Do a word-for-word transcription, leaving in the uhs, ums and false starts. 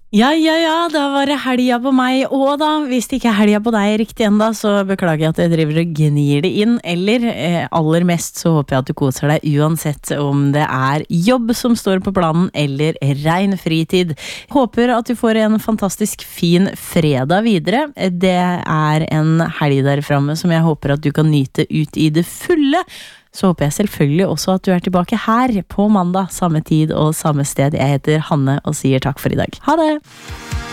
Ja, ja, ja, da var det helga på meg også da. Hvis det ikke er helga på deg riktig enda, så beklager jeg at jeg driver og gnir det inn. Eller eh, aller mest så håper jeg at du koser deg uansett om det er jobb som står på planen eller rein fritid. Håper at du får en fantastisk fin fredag videre. Det er en helg der fremme som jeg håper at du kan nyte ut i det fulle. Så håper jeg selvfølgelig også at du er tilbake her på mandag, samme tid og samme sted. Jeg heter Hanne og sier takk for i dag. Ha det!